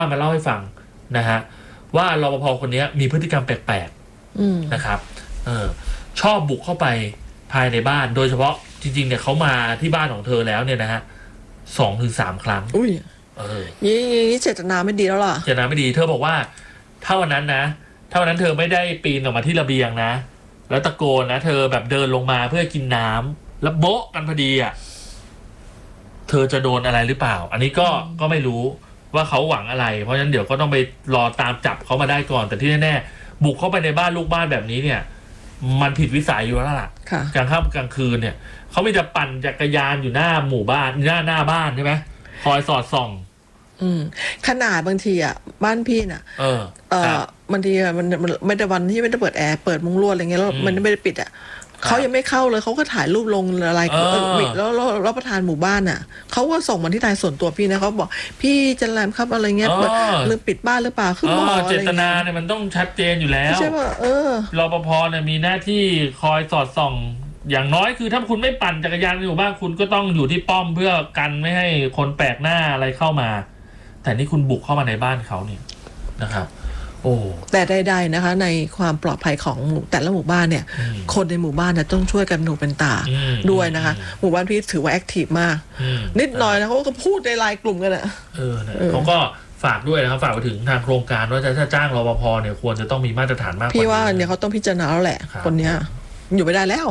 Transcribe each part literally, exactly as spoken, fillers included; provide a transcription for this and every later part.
มาเล่าให้ฟังนะฮะว่ารปภคนนี้มีพฤติกรรมแปลกๆนะครับเออชอบบุกเข้าไปภายในบ้านโดยเฉพาะจริงๆเนี่ยเขามาที่บ้านของเธอแล้วเนี่ยนะฮะสองถึงสามครั้งอุ้ยเออนี่นี่เจตนาไม่ดีแล้วล่ะเจตนาไม่ดีเธอบอกว่าถ้าวันนั้นนะถ้าวันนั้นเธอไม่ได้ปีนออกมาที่ระเบียงนะแล้วตะโกนนะเธอแบบเดินลงมาเพื่อกินน้ำแล้วโบ๊ะกันพอดีอ่ะเธอจะโดนอะไรหรือเปล่าอันนี้ก็ก็ไม่รู้ว่าเขาหวังอะไรเพราะฉะนั้นเดี๋ยวก็ต้องไปรอตามจับเขามาได้ก่อนแต่ที่แน่ๆบุกเข้าไปในบ้านลูกบ้านแบบนี้เนี่ยมันผิดวิสัยอยู่แล้วล่ะกลางค่ำกลางคืนเนี่ยเขาไม่จะปั่นจักรยานอยู่หน้าหมู่บ้านหน้าหน้าบ้านใช่ไหมคอยสอดส่องอืมขนาดบางทีอ่ะบ้านพี่น่ะเออเออบางทีมันมันไม่ได้วันที่ไม่ได้เปิดแอร์เปิดมุ้งลวดอะไรเงี้ยแล้วมันไม่ได้ปิดอ่ะเขายังไม่เข้าเลยเขาก็ถ่ายรูปลงอะไรแล้วแล้วรับประทานหมู่บ้านอ่ะเขาก็ส่งมาที่ทางส่วนตัวพี่นะเขาบอกพี่จะแลมครับอะไรเงี้ยหรือปิดบ้านหรือเปล่าคือมองเจตนาเนี่ยมันต้องชัดเจนอยู่แล้วใช่ป่ะเออรปภเนี่ยมีหน้าที่คอยสอดส่องอย่างน้อยคือถ้าคุณไม่ปั่นจักรยานอยู่บ้านคุณก็ต้องอยู่ที่ป้อมเพื่อกันไม่ให้คนแปลกหน้าอะไรเข้ามาแต่นี่คุณบุกเข้ามาในบ้านเขาเนี่ยนะครับโอ้แต่ใดๆนะคะในความปลอดภัยของแต่ละหมู่บ้านเนี่ยคนในหมู่บ้านเนี่ยต้องช่วยกันหูเป็นตาด้วยนะคะหมู่บ้านพี่ถือว่าแอคทีฟมากนิดหน่อยนะเขาก็พูดในไลน์กลุ่มกันอ่ะเออเขาก็ฝากด้วยนะครับฝากไปถึงทางโครงการว่าถ้าจ้างรปภเนี่ยควรจะต้องมีมาตรฐานมากกว่าพี่ว่าเนี่ยเขาต้องพิจารณาแล้วแหละคนเนี้ยอยู่ไม่ได้แล้ว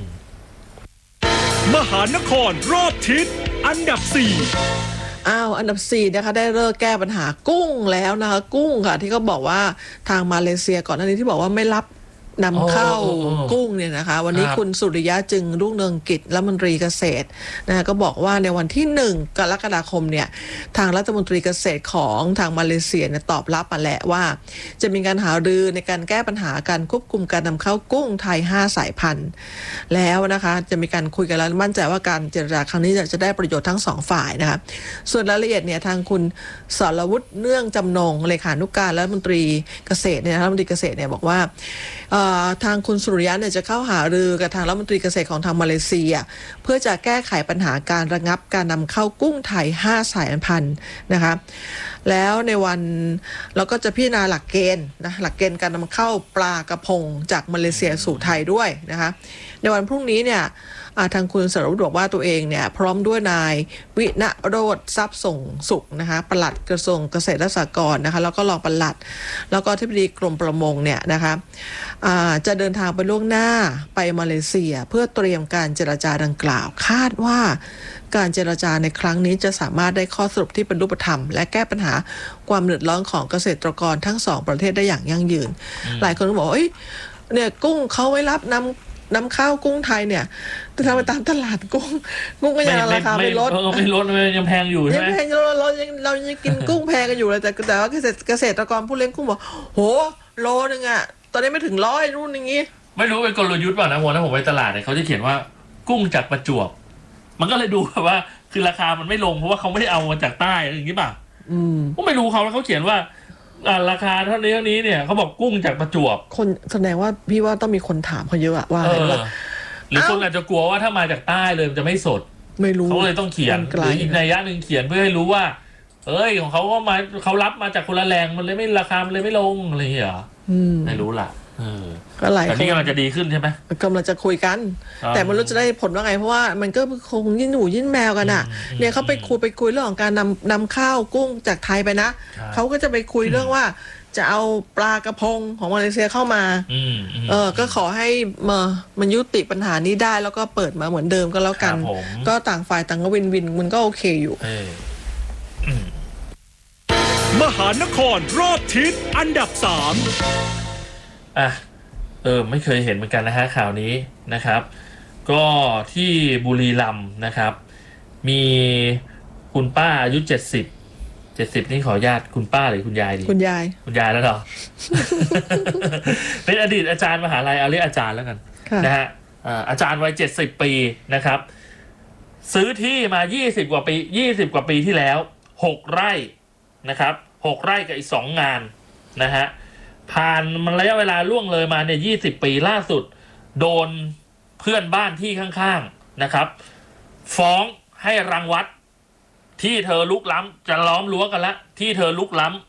มหานครรอบทิศอันดับสี่อ้าวอันดับสี่นะคะได้เลิกแก้ปัญหากุ้งแล้วนะคะกุ้งค่ะที่เขาบอกว่าทางมาเลเซียก่อนหน้านี้ที่บอกว่าไม่รับนำเข้ากุ้งเนี่ยนะคะวันนี้คุณสุริยะจึงรุ่งเรืองกิจรัฐมนตรีเกษตรนะคะก็บอกว่าในวันที่หนึ่งกรกฎาคมเนี่ยทางรัฐมนตรีเกษตรของทางมาเลเซียเนี่ยตอบรับมาแล้วว่าจะมีการหารือในการแก้ปัญหาการควบคุมการนำเข้ากุ้งไทยห้าสายพันธุ์แล้วนะคะจะมีการคุยกันแล้วมั่นใจว่าการเจรจาครั้งนี้จะได้ประโยชน์ทั้งสองฝ่ายนะคะส่วนรายละเอียดเนี่ยทางคุณสรวุฒิเนื่องจำนงเลขานุการรัฐมนตรีเกษตรเนี่ยรัฐมนตรีเกษตรเนี่ยบอกว่าทางคุณสุริยะเนี่ยจะเข้าหารือกับทางรัฐมนตรีเกษตรของทางมาเลเซียเพื่อจะแก้ไขปัญหาการระงับการนำเข้ากุ้งไทยห้าสายพันธุ์นะคะแล้วในวันเราก็จะพิจารณาหลักเกณฑ์นะหลักเกณฑ์การนำเข้าปลากระพงจากมาเลเซียสู่ไทยด้วยนะคะในวันพรุ่งนี้เนี่ยทางคุณสรวุฒิบอกว่าตัวเองเนี่ยพร้อมด้วยนายวิณโรจน์ทรัพย์ส่งสุขนะคะปลัดกระทรวงเกษตรและสหกรณ์นะคะแล้วก็รองปลัดแล้วก็อธิบดีกรมประมงเนี่ยนะคะจะเดินทางไปล่วงหน้าไปมาเลเซียเพื่อเตรียมการเจรจาดังกล่าวคาดว่าการเจรจาในครั้งนี้จะสามารถได้ข้อสรุปที่เป็นรูปธรรมและแก้ปัญหาความเดือดร้อนของเกษตรกรทั้งสองประเทศได้อย่างยั่งยืนหลายคนก็บอกเอ้ยเนี่ยกุ้งเขาไม่รับนำนำข้าวกุ้งไทยเนี่ยจะทำไปตามตลาดกุ้งกุ้งก็ยังราคาไม่ลดไม่ลดยังแพงอยู่ใช่ไหมยังแพงเราเรายังเรายังกินกุ้งแพงกันอยู่เลยแต่แต่ว่าเกษตรเกษตรกรผู้เลี้ยงกุ้งบอกโหโลนึงอ่ะตอนนี้ไม่ถึงร้อยรุ่นอย่างงี้ไม่รู้เป็นกลยุทธ์เปล่านะวันนั้นผมไปตลาดเนี่ยเขาจะเขียนว่ากุ้งจากประจวบมันก็เลยดูว่าคือราคามันไม่ลงเพราะว่าเขาไม่ได้เอามาจากใต้อย่างนี้ป่ะอืมก็ไม่รู้เขาแล้วเขาเขียนว่าราคาเท่านี้เท่านี้เนี่ยเขาบอกกุ้งจากประจวบคนแสดงว่าพี่ว่าต้องมีคนถามเขาเยอะว่าอะไรว่าหรือคนอาจจะกลัวว่าถ้ามาจากใต้เลยมันจะไม่สดไม่รู้เขาเลยต้องเขียนหรืออีกนัยยะหนึ่งเขียนเพื่อให้รู้ว่าเอ้ยของเขาก็มาเขารับมาจากคนละแหล่งมันเลยไม่ราคามันเลยไม่ลงอะไรอย่างเงี้ยไม่รู้ล่ะก็หลายแต่นี่กำลังจะดีขึ้นใช่ไหมกำลังจะคุยกันแต่มันรู้จะได้ผลว่าไงเพราะว่ามันก็คงยิ่งหนูยิ่งแมวกันอ่ะเนี่ยเขาไปคุยไปคุยเรื่องของการนำนำข้าวกุ้งจากไทยไปนะเขาก็จะไปคุยเรื่องว่าจะเอาปลากระพงของมาเลเซียเข้ามาเออก็ขอให้มามันยุติปัญหานี้ได้แล้วก็เปิดมาเหมือนเดิมก็แล้วกันก็ต่างฝ่ายต่างก็วินวินมันก็โอเคอยู่มหานครรอบทิศอันดับสามอ่ะเออไม่เคยเห็นเหมือนกันนะฮะข่าวนี้นะครับก็ที่บุรีรัมย์นะครับมีคุณป้าอายุเจ็ดสิบเจ็ดสิบนี่ขอญาติคุณป้าหรือคุณยายดีคุณยายคุณยายแล้วเหรอ เป็นอดีตอาจารย์มหาลัยเอาเรียกอาจารย์แล้วกันนะฮะอาจารย์วัยเจ็ดสิบปีนะครับซื้อที่มายี่สิบกว่าปียี่สิบกว่าปีที่แล้วหกไร่นะครับหกไร่กับอีกสองงานนะฮะผ่านมันระยะเวลาล่วงเลยมาเนี่ยยี่สิบปีล่าสุดโดนเพื่อนบ้านที่ข้างๆนะครับฟ้องให้รังวัดที่เธอลุกล้ำจะล้อมรั้วกันละที่เธอลุกล้